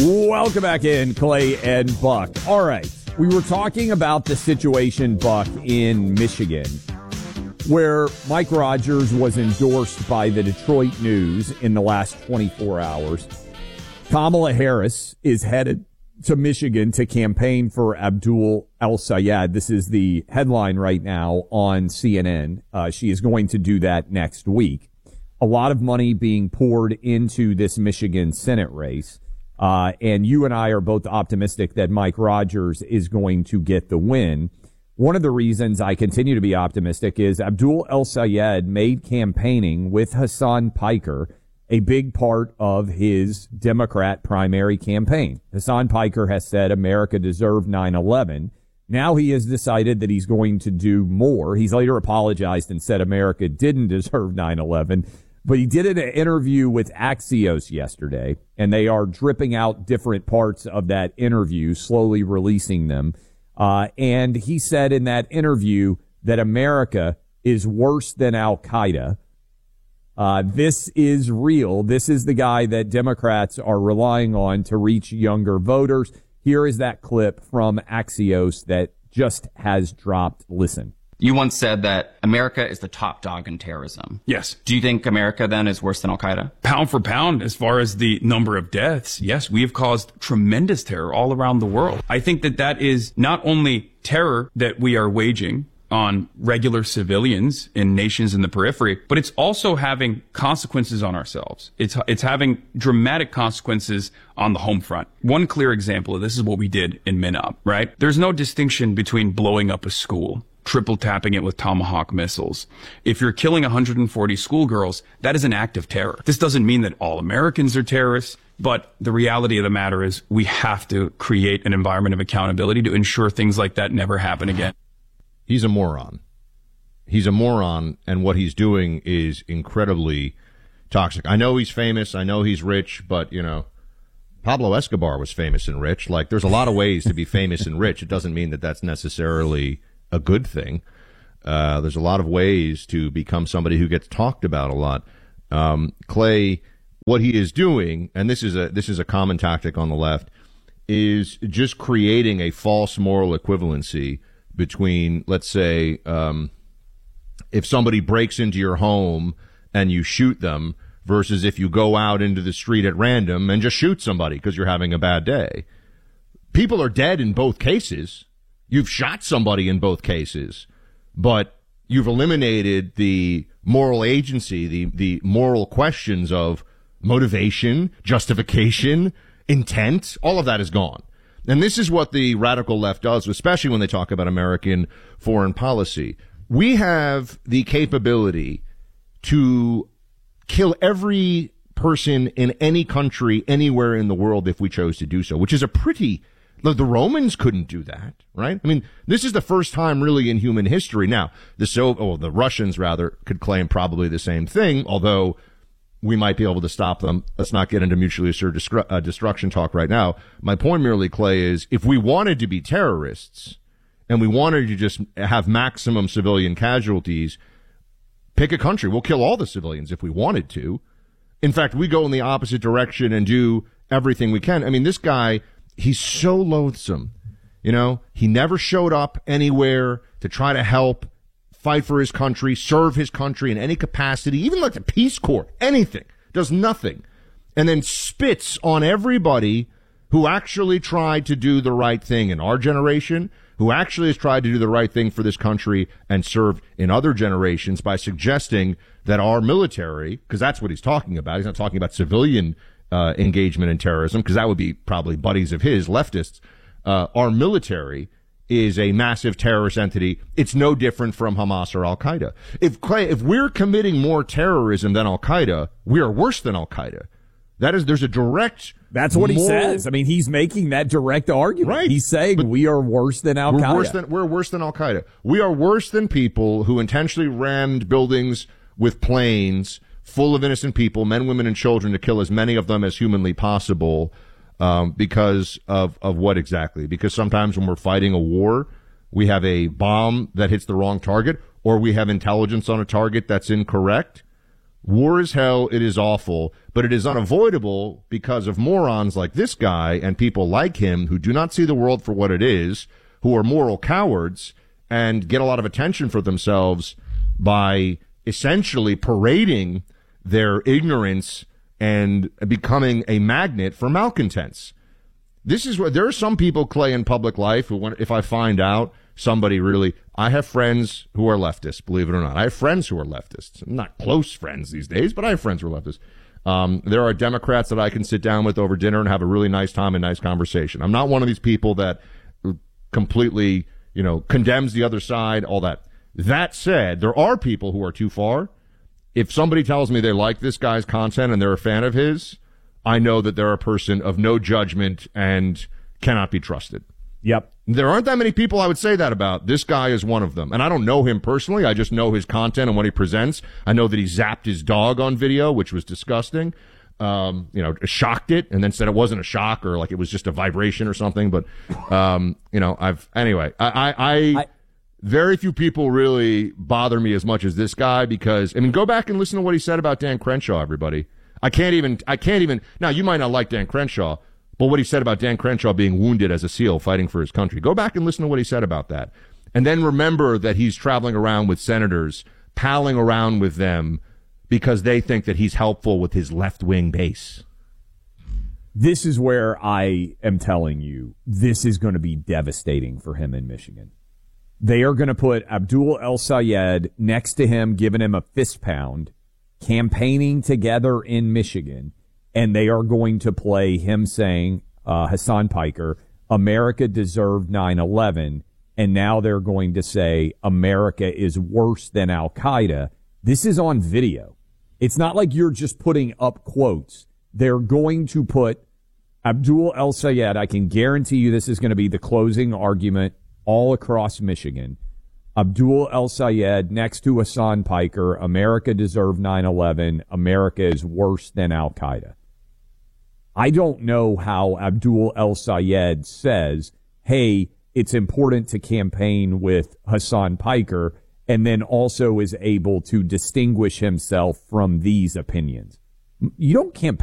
Welcome back in, Clay and Buck. All right, we were talking about the situation, Buck, in Michigan, where Mike Rogers was endorsed by the Detroit News in the last 24 hours. Kamala Harris is headed to Michigan to campaign for Abdul El-Sayed. This is the headline right now on CNN. She is going to do that next week. A lot of money being poured into this Michigan Senate race. And you and I are both optimistic that Mike Rogers is going to get the win. One of the reasons I continue to be optimistic is Abdul El-Sayed made campaigning with Hassan Piker a big part of his Democrat primary campaign. Hassan Piker has said America deserved 9/11. Now he has decided that he's going to do more. He's later apologized and said America didn't deserve 9/11. But he did an interview with Axios yesterday, and they are dripping out different parts of that interview, slowly releasing them. And he said in that interview that America is worse than Al-Qaeda. This is real. This is the guy that Democrats are relying on to reach younger voters. Here is that clip from Axios that just has dropped. Listen. You once said that America is the top dog in terrorism. Yes. Do you think America then is worse than Al-Qaeda? Pound for pound, as far as the number of deaths, yes, we have caused tremendous terror all around the world. I think that that is not only terror that we are waging on regular civilians in nations in the periphery, but it's also having consequences on ourselves. It's having dramatic consequences on the home front. One clear example of this is what we did in Minop, right? There's no distinction between blowing up a school, triple tapping it with Tomahawk missiles. If you're killing 140 schoolgirls, that is an act of terror. This doesn't mean that all Americans are terrorists, but the reality of the matter is we have to create an environment of accountability to ensure things like that never happen again. He's a moron. He's a moron, and what he's doing is incredibly toxic. I know he's famous. I know he's rich, but, you know, Pablo Escobar was famous and rich. Like, there's a lot of ways to be famous and rich. It doesn't mean that that's necessarily a good thing. There's a lot of ways to become somebody who gets talked about a lot. Clay, what he is doing, and this is a common tactic on the left, is just creating a false moral equivalency between, let's say, if somebody breaks into your home and you shoot them versus if you go out into the street at random and just shoot somebody because you're having a bad day. People are dead in both cases. You've shot somebody in both cases, but you've eliminated the moral agency, the moral questions of motivation, justification, intent. All of that is gone. And this is what the radical left does, especially when they talk about American foreign policy. We have the capability to kill every person in any country, anywhere in the world if we chose to do so, which is a pretty... The Romans couldn't do that, right? I mean, this is the first time really in human history. Now, the Russians, rather, could claim probably the same thing, although we might be able to stop them. Let's not get into mutually assured destruction talk right now. My point merely, Clay, is if we wanted to be terrorists and we wanted to just have maximum civilian casualties, pick a country. We'll kill all the civilians if we wanted to. In fact, we go in the opposite direction and do everything we can. I mean, this guy... He's so loathsome. You know, he never showed up anywhere to try to help fight for his country, serve his country in any capacity, even like the Peace Corps, anything. Does nothing. And then spits on everybody who actually tried to do the right thing in our generation, who actually has tried to do the right thing for this country and served in other generations by suggesting that our military, because that's what he's talking about. He's not talking about civilian engagement in terrorism, because that would be probably buddies of his, leftists. Our military is a massive terrorist entity. It's no different from Hamas or Al-Qaeda. If we're committing more terrorism than Al-Qaeda, we are worse than Al-Qaeda. There's a direct... That's what he says. I mean, he's making that direct argument. Right. He's saying we are worse than Al-Qaeda. We're worse than Al-Qaeda. We are worse than people who intentionally rammed buildings with planes full of innocent people, men, women, and children, to kill as many of them as humanly possible, because of what exactly? Because sometimes when we're fighting a war, we have a bomb that hits the wrong target, or we have intelligence on a target that's incorrect. War is hell. It is awful, but it is unavoidable because of morons like this guy and people like him who do not see the world for what it is, who are moral cowards and get a lot of attention for themselves by essentially parading their ignorance and becoming a magnet for malcontents. This is where there are some people, Clay, in public life who, if I find out somebody really, I have friends who are leftists, believe it or not. I have friends who are leftists. Not close friends these days, but I have friends who are leftists. There are Democrats that I can sit down with over dinner and have a really nice time and nice conversation. I'm not one of these people that completely, condemns the other side, all that. That said, there are people who are too far. If somebody tells me they like this guy's content and they're a fan of his, I know that they're a person of no judgment and cannot be trusted. Yep. There aren't that many people I would say that about. This guy is one of them. And I don't know him personally. I just know his content and what he presents. I know that he zapped his dog on video, which was disgusting. Shocked it and then said it wasn't a shock or like it was just a vibration or something. But, I very few people really bother me as much as this guy because, go back and listen to what he said about Dan Crenshaw, everybody. I can't even, now you might not like Dan Crenshaw, but what he said about Dan Crenshaw being wounded as a SEAL fighting for his country, go back and listen to what he said about that. And then remember that he's traveling around with senators, palling around with them because they think that he's helpful with his left-wing base. This is where I am telling you, this is going to be devastating for him in Michigan. They are going to put Abdul El-Sayed next to him, giving him a fist pound, campaigning together in Michigan, and they are going to play him saying, Hassan Piker, America deserved 9/11, and now they're going to say America is worse than Al-Qaeda. This is on video. It's not like you're just putting up quotes. They're going to put Abdul El-Sayed, I can guarantee you this is going to be the closing argument all across Michigan. Abdul El-Sayed next to Hassan Piker, America deserved 9/11, America is worse than Al-Qaeda. I don't know how Abdul El-Sayed says, hey, it's important to campaign with Hassan Piker, and then also is able to distinguish himself from these opinions. You don't campaign